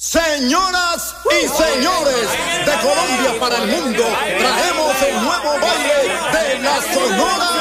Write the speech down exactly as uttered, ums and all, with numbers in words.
Señoras y señores, de Colombia para el mundo, traemos el nuevo baile de la Sonora